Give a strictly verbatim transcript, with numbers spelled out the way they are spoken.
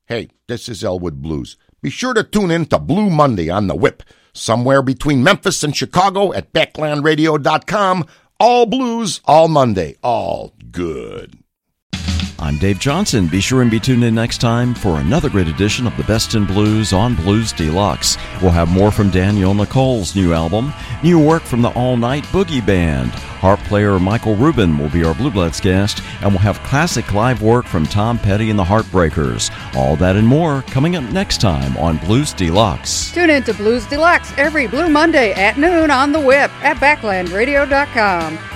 Hey, this is Elwood Blues. Be sure to tune in to Blue Monday on the Whip, somewhere between Memphis and Chicago at backland radio dot com. All blues, all Monday, all good. I'm Dave Johnson. Be sure and be tuned in next time for another great edition of the Best in Blues on Blues Deluxe. We'll have more from Danielle Nicole's new album, new work from the All Night Boogie Band. Harp player Michael Rubin will be our Blue Bloods guest, and we'll have classic live work from Tom Petty and the Heartbreakers. All that and more coming up next time on Blues Deluxe. Tune in to Blues Deluxe every Blue Monday at noon on the Whip at backland radio dot com.